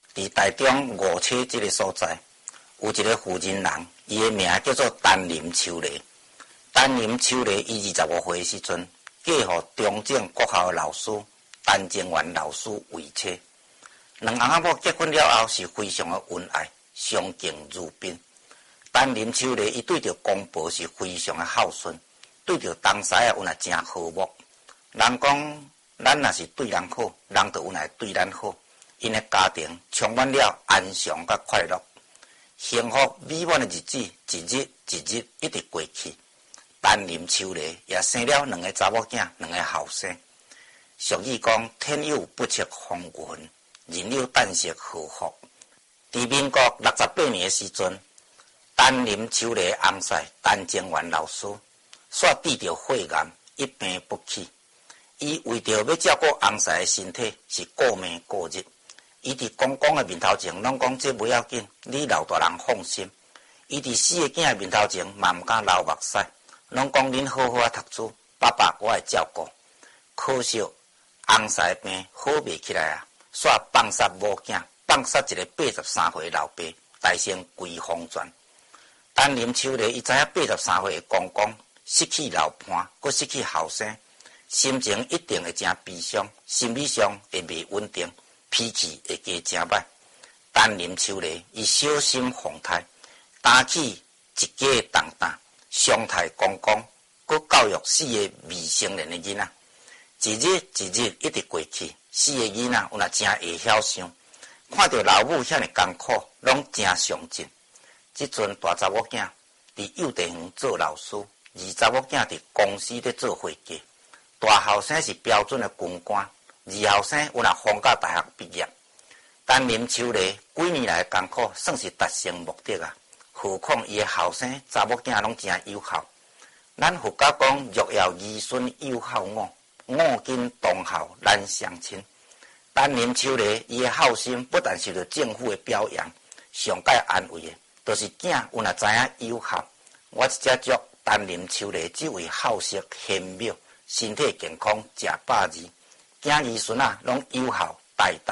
伫台中五车这个所在，有一个妇人人，伊的名叫做陈林秋丽。陈林秋丽伊25岁时阵，嫁予中正国校的老师陈正元老师为妻。两翁仔某结婚了后是非常的恩爱，相敬如宾。陈林秋丽伊对着公婆是非常的孝顺，对着同师有那真和睦。人讲，咱若是对人好，人就有来对咱好。因的家庭充满了安详甲快乐，幸福美满的日子一日一日一直过去。陈林秋丽也生了2个查某囝，2个后生。俗语讲，天有不测风云，人有旦夕祸福。伫民国68年的时阵，陈林秋丽翁婿陈正元老师煞得着肺癌，一病不起。伊为着要照顾翁婿的身体，是顾暝顾日。伊伫公公的面头前，拢讲这不要紧，你老大人放心。伊伫4个囝的面头前，嘛毋敢流目屎，拢讲恁好好读书，爸爸我会照顾。可惜翁婿病好袂起来啊，煞放杀某囝，放杀一个83岁的老爸，大身归风泉。陈林秋丽伊知影83岁的公公失去老伴，佮失去后生，心情一定会真悲伤，心理上会袂稳定。脾气会加真歹。陈林秋丽伊小心奉太，担起一家的重担，伤害公公，佮教育4个未成年的囡仔，一日一日一直过去。4个囡仔有那真会晓想，看到老母遐尼艰苦，拢真伤心。即阵大查某囝伫幼稚园做老师，二查某囝伫公司咧做会计，大后生是标准的军官。二后生有那逢甲大学毕业。陈林秋丽几年来的艰苦算是达成目的啊，何况伊的后生查某囝拢真友好。咱佛教讲若要儿孙友好我，五根同孝难相亲。陈林秋丽伊的孝心不但受到政府的表扬，上界安慰的，就是囝有那知影友好。我一只祝陈林秋丽这位好色贤妙，身体健康，食饱儿。囝儿孙啊，拢友好代代。